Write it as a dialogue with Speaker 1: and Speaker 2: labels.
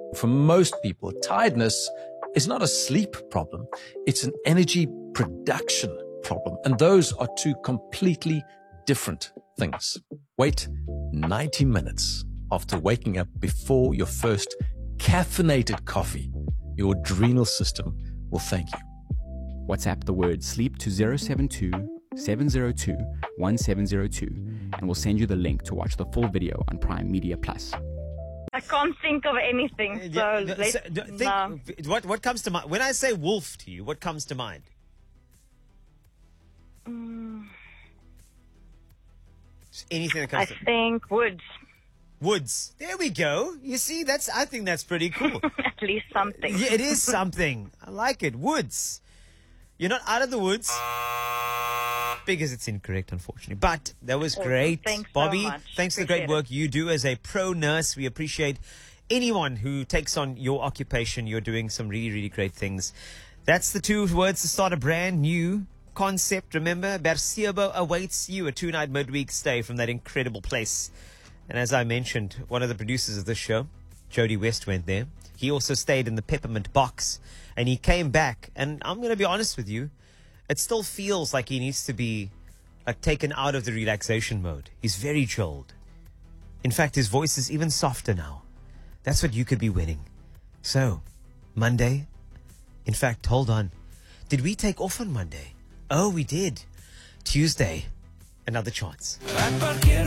Speaker 1: For most people, tiredness is not a sleep problem. It's an energy production problem. And those are two completely different things. Wait 90 minutes after waking up before your first caffeinated coffee. Your adrenal system will thank you.
Speaker 2: WhatsApp the word sleep to 072 702 1702 and we'll send you the link to watch the full video on Prime Media Plus.
Speaker 3: I can't think of anything,
Speaker 4: What comes to mind? When I say wolf to you, what comes to mind? Just anything that comes
Speaker 3: I think woods.
Speaker 4: Woods. There we go. You see, I think that's pretty cool.
Speaker 3: At least something.
Speaker 4: Yeah, it is something. I like it. Woods. You're not out of the woods. Because it's incorrect, unfortunately. But that was great.
Speaker 3: Thanks
Speaker 4: Bobby,
Speaker 3: so much.
Speaker 4: thanks for the great work you do as a pro nurse. We appreciate anyone who takes on your occupation. You're doing some really, really great things. That's the 2 words to start a brand new concept. Remember, Bercebo awaits you, a 2-night midweek stay from that incredible place. And as I mentioned, one of the producers of this show, Jody West, went there. He also stayed in the Peppermint Box. And he came back. And I'm going to be honest with you, it still feels like he needs to be taken out of the relaxation mode. He's very chilled. In fact, his voice is even softer now. That's what you could be winning. So, Monday. In fact, hold on. Did we take off on Monday? Oh, we did. Tuesday. Another chance.